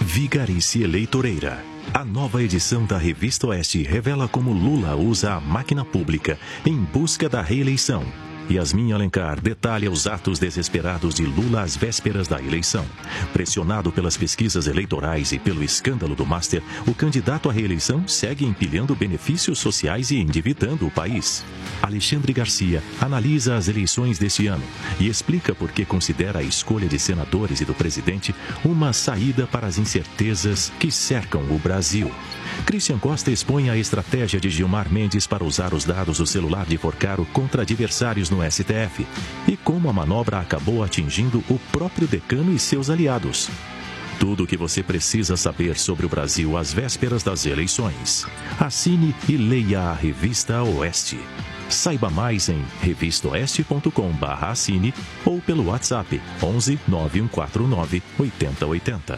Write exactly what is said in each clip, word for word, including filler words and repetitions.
Vigarice Eleitoreira. A nova edição da Revista Oeste revela como Lula usa a máquina pública em busca da reeleição. Yasmin Alencar detalha os atos desesperados de Lula às vésperas da eleição. Pressionado pelas pesquisas eleitorais e pelo escândalo do Master, o candidato à reeleição segue empilhando benefícios sociais e endividando o país. Alexandre Garcia analisa as eleições deste ano e explica por que considera a escolha de senadores e do presidente uma saída para as incertezas que cercam o Brasil. Christian Costa expõe a estratégia de Gilmar Mendes para usar os dados do celular de Porcaro contra adversários no S T F e como a manobra acabou atingindo o próprio decano e seus aliados. Tudo o que você precisa saber sobre o Brasil às vésperas das eleições. Assine e leia a Revista Oeste. Saiba mais em revista oeste ponto com barra assine ou pelo WhatsApp onze nove um quatro nove oito zero oito zero.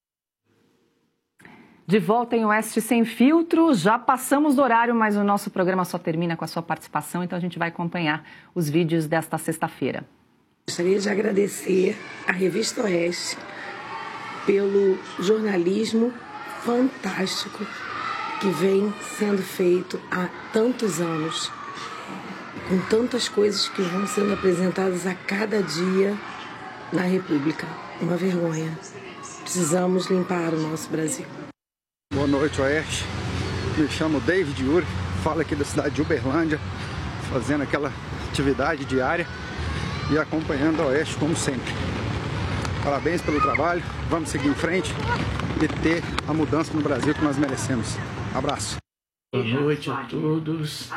De volta em Oeste Sem Filtro, já passamos do horário, mas o nosso programa só termina com a sua participação, então a gente vai acompanhar os vídeos desta sexta-feira. Gostaria de agradecer à Revista Oeste pelo jornalismo fantástico que vem sendo feito há tantos anos, com tantas coisas que vão sendo apresentadas a cada dia na República. Uma vergonha. Precisamos limpar o nosso Brasil. Boa noite, Oeste. Me chamo David Yuri, falo aqui da cidade de Uberlândia, fazendo aquela atividade diária e acompanhando a Oeste como sempre. Parabéns pelo trabalho, vamos seguir em frente e ter a mudança no Brasil que nós merecemos. Abraço. Boa noite a todos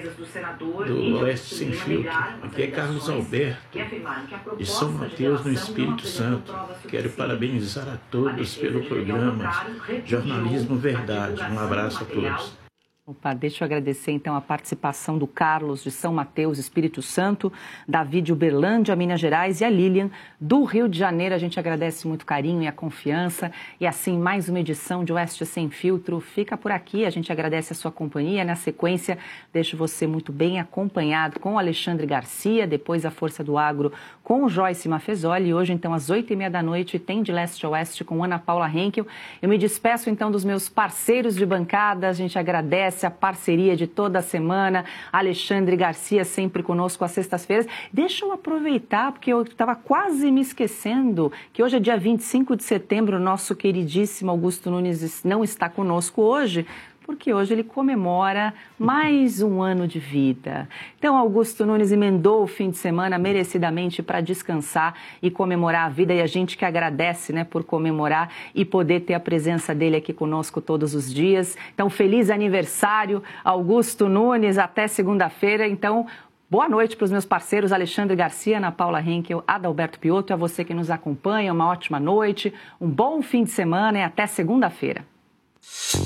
do Oeste Sem Filtro. Aqui é Carlos Alberto, de São Mateus, no Espírito Santo. Quero parabenizar a todos pelo programa Jornalismo Verdade. Um abraço a todos. Opa, deixa eu agradecer então a participação do Carlos de São Mateus, Espírito Santo, Davi de Uberlândia, Minas Gerais e a Lilian do Rio de Janeiro. A gente agradece muito o carinho e a confiança. E assim, mais uma edição de Oeste Sem Filtro fica por aqui. A gente agradece a sua companhia. Na sequência, deixo você muito bem acompanhado com o Alexandre Garcia, depois a Força do Agro com o Joyce Mafezoli. E hoje, então, às oito e meia da noite, tem De Leste a Oeste com Ana Paula Henkel. Eu me despeço, então, dos meus parceiros de bancada. A gente agradece a parceria de toda a semana, Alexandre Garcia sempre conosco às sextas-feiras. Deixa eu aproveitar, porque eu estava quase me esquecendo que hoje é dia vinte e cinco de setembro, nosso queridíssimo Augusto Nunes não está conosco hoje, porque hoje ele comemora mais um ano de vida. Então, Augusto Nunes emendou o fim de semana merecidamente para descansar e comemorar a vida, e a gente que agradece, né, por comemorar e poder ter a presença dele aqui conosco todos os dias. Então, feliz aniversário, Augusto Nunes, até segunda-feira. Então, boa noite para os meus parceiros Alexandre Garcia, Ana Paula Henkel, Adalberto Piotto, a você que nos acompanha, uma ótima noite, um bom fim de semana e até segunda-feira.